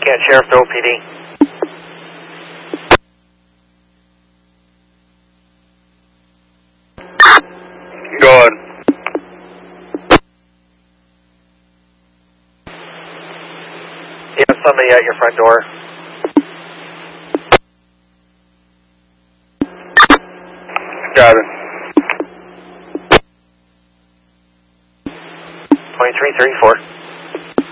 Kent Sheriff to OPD. Go ahead. You have somebody at your front door. Got it. 2334.